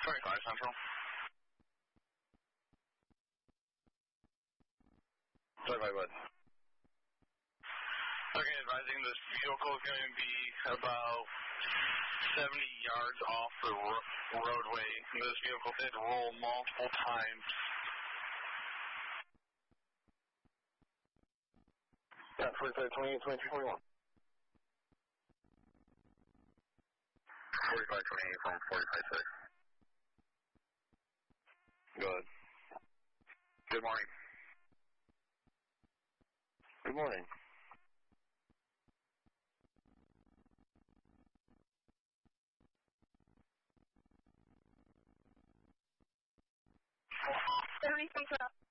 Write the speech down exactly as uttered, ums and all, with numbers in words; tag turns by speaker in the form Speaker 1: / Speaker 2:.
Speaker 1: twenty-five Central.
Speaker 2: twenty-five what?
Speaker 1: Okay, advising this vehicle is going to be about seventy yards off the ro roadway. This vehicle did roll multiple times.
Speaker 2: Yeah, forty-five twenty-eight, twenty-three forty-one.
Speaker 3: forty-five twenty-eight from forty-five six.
Speaker 2: Good.
Speaker 3: Good morning.
Speaker 2: Good morning.
Speaker 4: seventy-six